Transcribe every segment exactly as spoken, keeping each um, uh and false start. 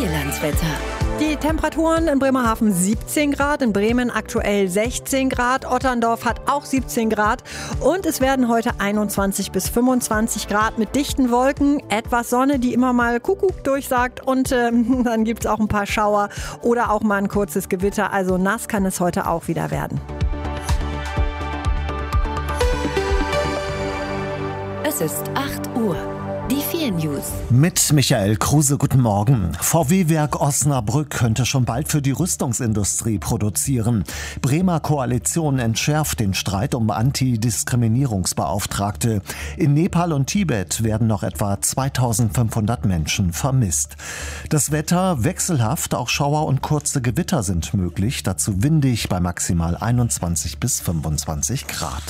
Vierlandswetter. Die Temperaturen in Bremerhaven siebzehn Grad, in Bremen aktuell sechzehn Grad, Otterndorf hat auch siebzehn Grad und es werden heute einundzwanzig bis fünfundzwanzig Grad mit dichten Wolken, etwas Sonne, die immer mal Kuckuck durchsagt und äh, dann gibt es auch ein paar Schauer oder auch mal ein kurzes Gewitter, also nass kann es heute auch wieder werden. Es ist acht Uhr. Die vier News. Mit Michael Kruse, guten Morgen. V W-Werk Osnabrück könnte schon bald für die Rüstungsindustrie produzieren. Bremer Koalition entschärft den Streit um Antidiskriminierungsbeauftragte. In Nepal und Tibet werden noch etwa zweitausendfünfhundert Menschen vermisst. Das Wetter wechselhaft, auch Schauer und kurze Gewitter sind möglich. Dazu windig bei maximal einundzwanzig bis fünfundzwanzig Grad.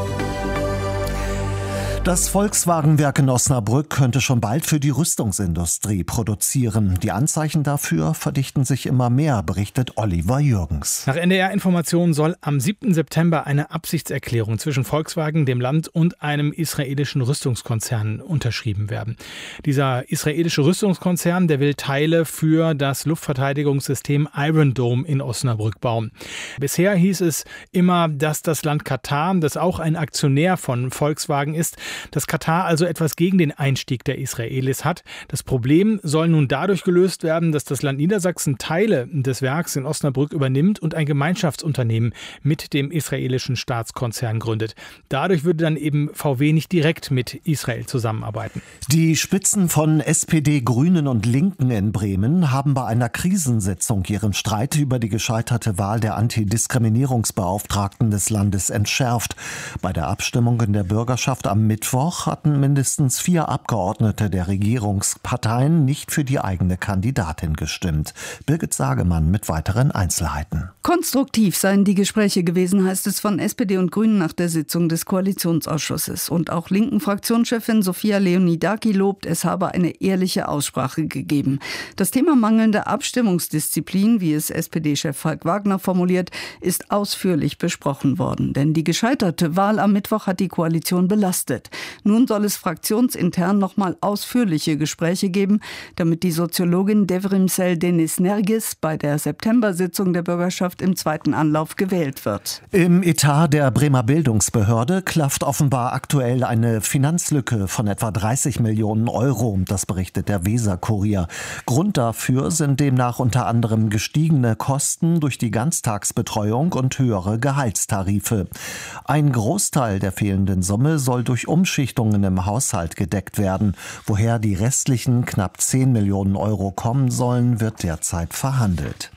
Das Volkswagenwerk in Osnabrück könnte schon bald für die Rüstungsindustrie produzieren. Die Anzeichen dafür verdichten sich immer mehr, berichtet Oliver Jürgens. Nach N D R-Informationen soll am siebten September eine Absichtserklärung zwischen Volkswagen, dem Land und einem israelischen Rüstungskonzern unterschrieben werden. Dieser israelische Rüstungskonzern, der will Teile für das Luftverteidigungssystem Iron Dome in Osnabrück bauen. Bisher hieß es immer, dass das Land Katar, das auch ein Aktionär von Volkswagen ist, dass Katar also etwas gegen den Einstieg der Israelis hat. Das Problem soll nun dadurch gelöst werden, dass das Land Niedersachsen Teile des Werks in Osnabrück übernimmt und ein Gemeinschaftsunternehmen mit dem israelischen Staatskonzern gründet. Dadurch würde dann eben V W nicht direkt mit Israel zusammenarbeiten. Die Spitzen von S P D, Grünen und Linken in Bremen haben bei einer Krisensitzung ihren Streit über die gescheiterte Wahl der Antidiskriminierungsbeauftragten des Landes entschärft. Bei der Abstimmung in der Bürgerschaft am Mittwoch hatten mindestens vier Abgeordnete der Regierungsparteien nicht für die eigene Kandidatin gestimmt. Birgit Sagemann mit weiteren Einzelheiten. Konstruktiv seien die Gespräche gewesen, heißt es von S P D und Grünen nach der Sitzung des Koalitionsausschusses. Und auch linken Fraktionschefin Sophia Leonidaki lobt, es habe eine ehrliche Aussprache gegeben. Das Thema mangelnde Abstimmungsdisziplin, wie es S P D-Chef Falk Wagner formuliert, ist ausführlich besprochen worden. Denn die gescheiterte Wahl am Mittwoch hat die Koalition belastet. Nun soll es fraktionsintern nochmal ausführliche Gespräche geben, damit die Soziologin Devrimsel Deniz-Nergis bei der September-Sitzung der Bürgerschaft im zweiten Anlauf gewählt wird. Im Etat der Bremer Bildungsbehörde klafft offenbar aktuell eine Finanzlücke von etwa dreißig Millionen Euro. Das berichtet der Weser-Kurier. Grund dafür sind demnach unter anderem gestiegene Kosten durch die Ganztagsbetreuung und höhere Gehaltstarife. Ein Großteil der fehlenden Summe soll durch Umschichtungen im Haushalt gedeckt werden. Woher die restlichen knapp zehn Millionen Euro kommen sollen, wird derzeit verhandelt.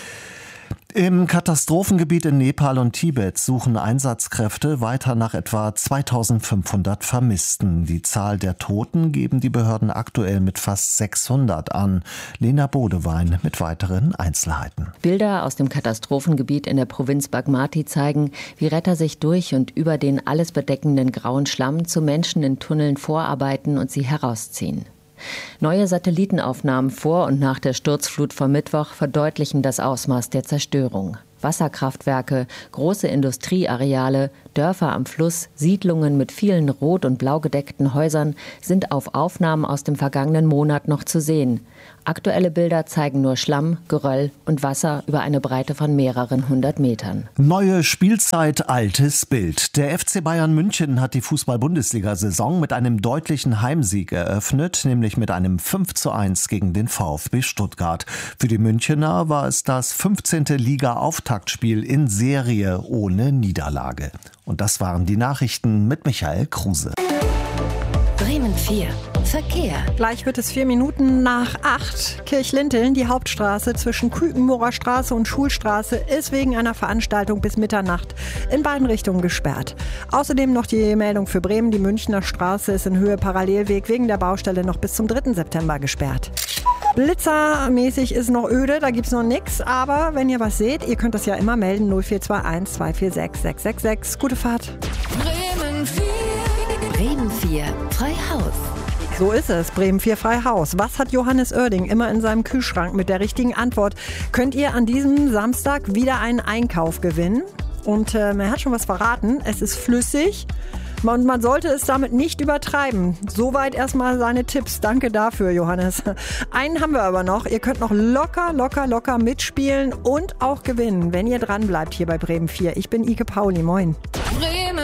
Im Katastrophengebiet in Nepal und Tibet suchen Einsatzkräfte weiter nach etwa zweitausendfünfhundert Vermissten. Die Zahl der Toten geben die Behörden aktuell mit fast sechshundert an. Lena Bodewein mit weiteren Einzelheiten. Bilder aus dem Katastrophengebiet in der Provinz Bagmati zeigen, wie Retter sich durch und über den alles bedeckenden grauen Schlamm zu Menschen in Tunneln vorarbeiten und sie herausziehen. Neue Satellitenaufnahmen vor und nach der Sturzflut vom Mittwoch verdeutlichen das Ausmaß der Zerstörung. Wasserkraftwerke, große Industrieareale, Dörfer am Fluss, Siedlungen mit vielen rot- und blau gedeckten Häusern sind auf Aufnahmen aus dem vergangenen Monat noch zu sehen. Aktuelle Bilder zeigen nur Schlamm, Geröll und Wasser über eine Breite von mehreren hundert Metern. Neue Spielzeit, altes Bild. Der F C Bayern München hat die Fußball-Bundesliga-Saison mit einem deutlichen Heimsieg eröffnet, nämlich mit einem fünf zu eins gegen den VfB Stuttgart. Für die Münchener war es das fünfzehnte Liga-Auftaktspiel in Serie ohne Niederlage. Und das waren die Nachrichten mit Michael Kruse. Bremen vier. Verkehr. Gleich wird es vier Minuten nach acht. Kirchlinteln, die Hauptstraße zwischen Kükenmorer Straße und Schulstraße, ist wegen einer Veranstaltung bis Mitternacht in beiden Richtungen gesperrt. Außerdem noch die Meldung für Bremen. Die Münchner Straße ist in Höhe Parallelweg wegen der Baustelle noch bis zum dritten September gesperrt. Blitzermäßig ist noch öde, da gibt's noch nichts. Aber wenn ihr was seht, ihr könnt das ja immer melden. null vier zwei eins zwei vier sechs sechs sechs sechs. Gute Fahrt. Bremen vier. Bremen vier. Freihaus. So ist es, Bremen vier Freihaus. Was hat Johannes Oerding immer in seinem Kühlschrank? Mit der richtigen Antwort könnt ihr an diesem Samstag wieder einen Einkauf gewinnen. Und äh, er hat schon was verraten. Es ist flüssig. Und man sollte es damit nicht übertreiben. Soweit erstmal seine Tipps. Danke dafür, Johannes. Einen haben wir aber noch. Ihr könnt noch locker, locker, locker mitspielen und auch gewinnen, wenn ihr dran bleibt hier bei Bremen vier. Ich bin Ike Pauli. Moin. Bremen